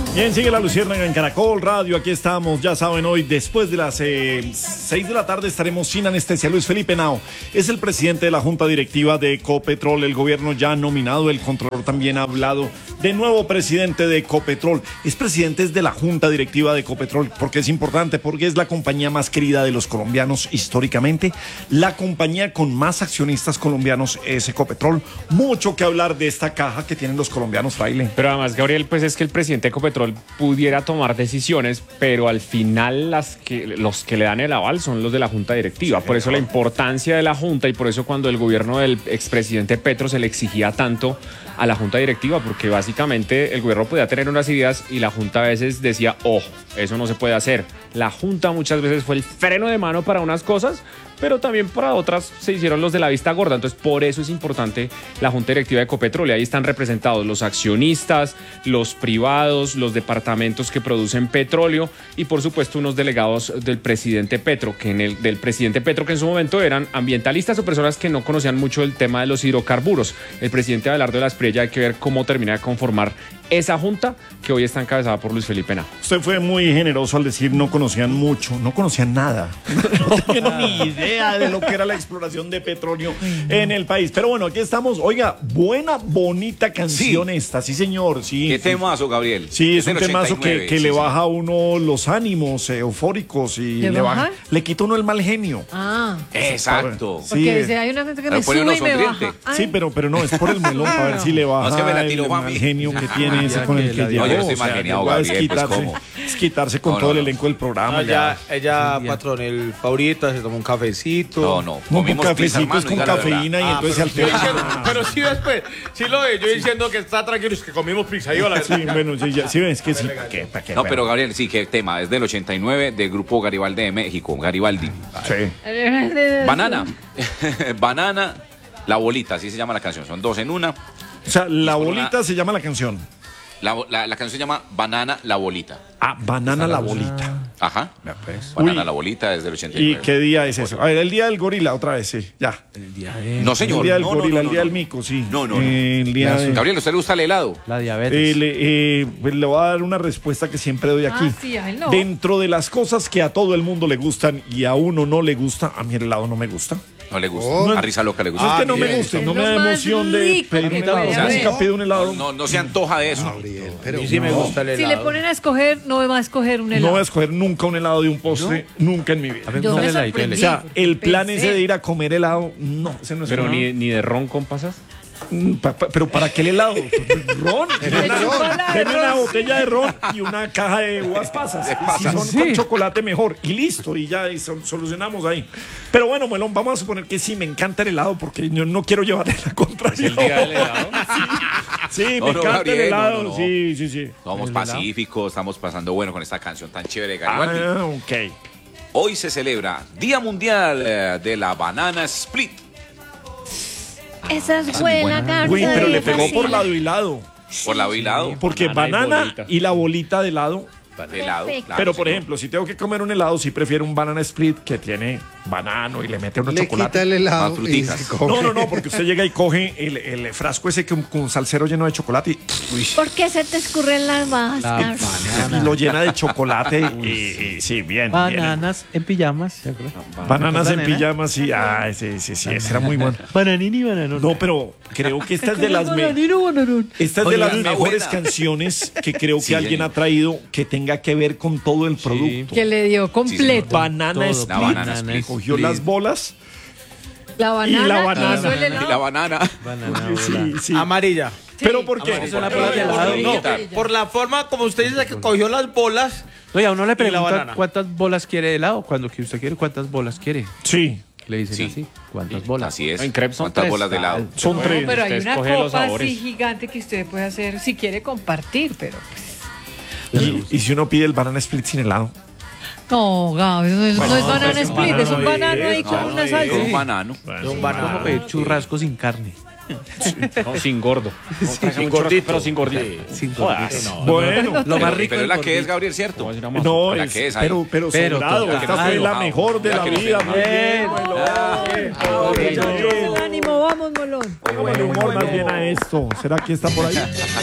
Bien, sigue la Luciérnaga en Caracol Radio. Aquí estamos, ya saben, hoy después de las 6 de la tarde estaremos sin anestesia. Luis Felipe Henao es el presidente de la Junta Directiva de Ecopetrol. El gobierno ya ha nominado, el Contralor también ha hablado de nuevo presidente de Ecopetrol. Es presidente de la Junta Directiva de Ecopetrol porque es importante, porque es la compañía más querida de los colombianos históricamente. La compañía con más accionistas colombianos es Ecopetrol. Mucho que hablar de esta caja que tienen los colombianos, Fraile. Pero además, Gabriel, pues es que el presidente de Ecopetrol pudiera tomar decisiones, pero al final los que le dan el aval son los de la Junta Directiva. Sí, por eso la importancia de la Junta y por eso cuando el gobierno del expresidente Petro se le exigía tanto a la Junta Directiva, porque básicamente el gobierno podía tener unas ideas y la Junta a veces decía, ojo, eso no se puede hacer. La Junta muchas veces fue el freno de mano para unas cosas, pero también para otras se hicieron los de la vista gorda. Entonces, por eso es importante la Junta Directiva de Ecopetrol. Y ahí están representados los accionistas, los privados, los departamentos que producen petróleo y, por supuesto, unos delegados del presidente Petro, que en su momento eran ambientalistas o personas que no conocían mucho el tema de los hidrocarburos. El presidente Abelardo de la Espriella, hay que ver cómo termina de conformar esa junta que hoy está encabezada por Luis Felipe Henao. Usted fue muy generoso al decir no conocían mucho, no conocían nada. No tenían ni idea de lo que era la exploración de petróleo en el país. Pero bueno, aquí estamos. Oiga, buena, bonita canción esta, sí señor. Sí, ¿Qué temazo, Gabriel? Sí, es un temazo que le baja a uno los ánimos eufóricos y le quita a uno el mal genio. Ah, exacto. Sí, porque dice, hay una gente que me sube y me baja. Sí, pero no, es por el melón, para ver si le baja el mal genio que tiene ese con el que llegó. Yo estoy mal geniado, Gabriel, pues ¿cómo? Es quitarse con todo el elenco del programa. Ella, patrón, el favorito, se toma un cafecito. No, con cafecitos con cafeína y entonces se altera. Pero sí después, sí lo ve, yo diciendo que está tranquilo, es que comimos pizza. Sí, bueno, sí ves que sí. ¿Para qué? No, pero Gabriel, sí, qué tema, es del 89, del grupo Garibaldi de México, Garibaldi. Sí. Banana, La Bolita, así se llama la canción, son dos en una. O sea, La Bolita se llama la canción. La canción se llama Banana, La Bolita. Ah, Banana, La Bolita. Ajá. Banana, La Bolita desde el 89. ¿Y qué día es eso? A ver, el día del gorila, otra vez, sí, ya. El día de... No, señor. El día del gorila, el día del mico, sí. No. El día de... Gabriel, ¿a usted le gusta el helado? La diabetes. Le voy a dar una respuesta que siempre doy aquí. Sí, a él no. Dentro de las cosas que a todo el mundo le gustan y a uno no le gusta, a mí el helado no me gusta. No le gusta. A Risa Loca le gusta. Es que no me gusta, no me da emoción de pedir un helado. Nunca pido un helado. No se antoja de eso. Pero sí me gusta el helado. Si le ponen a escoger, no va a escoger un helado. No voy a escoger nunca un helado de un postre, nunca en mi vida. Yo me sorprendí. O sea, el plan ese de ir a comer helado, no, ese no es. Pero ni de ron con pasas. Pero ¿para qué el helado? ¿Ron? Deme una botella de ron y una caja de uvas pasas. Si son con chocolate, mejor. Y listo, y ya solucionamos ahí. Pero bueno, Melón, vamos a suponer que sí, me encanta el helado porque yo no quiero llevarle la contraria. ¿Es el día del helado? Sí, me encanta Gabriel, el helado. no. Sí. Somos pacíficos, estamos pasando bueno con esta canción tan chévere de Garibaldi. Ok. Hoy se celebra Día Mundial de la Banana Split. Esa es buena, Carlos. Uy, pero le pegó por lado y lado. Por lado y lado. Porque banana y la bolita de helado. De helado. Claro, Pero, por ejemplo, si tengo que comer un helado, sí prefiero un banana split que tiene banano y le mete unos chocolate. Quita el helado. Más frutitas. No, porque usted llega y coge el frasco ese con salsero lleno de chocolate ¿Por qué se te escurren las bajas, y lo llena de chocolate. y sí, bien. Bananas en pijamas, ¿se acuerdan? Bananas en pijamas, sí. Sí, ese era muy bueno. Bananini, bananón. No, pero creo que esta es de las mejores canciones que creo que alguien ha traído que tenga que ver con todo el producto. Que le dio completo. Banana La split. Banana Split. Cogió las bolas La banana. y la banana. hizo el helado. Y la banana. Sí. Amarilla. ¿Pero por qué? Es una bola de helado. No, por la forma como usted dice que cogió las bolas. Oye, a uno le Y la pregunta banana. cuántas bolas quiere de helado. Cuando usted quiere, ¿cuántas bolas quiere? Sí. Le dicen Sí. así. ¿Cuántas bolas? Así es. En crepes son ¿Cuántas 3. bolas de helado? Son No, tres. pero hay Usted una escoge los copa sabores. así gigante que usted puede hacer si quiere compartir, pero Y si uno pide el banana split sin helado. no, Gabo, eso no es banana split, es un banano ahí con una salsa. Un banano. Un banano. Como pedir churrasco sin carne. No, sin gordo. Sin gordito. Pero sin gordito. Sin Jodas. gordito. Bueno. Lo más rico Pero es del la que es, gordito. Gabriel, ¿cierto? No, La que es ahí. pero Pero sobrado. total. Esta fue la mejor de Ya la que no vida. se Muy bien, El ánimo, vamos, Molón. Póngale humor más bien a esto. ¿Será que está por ahí?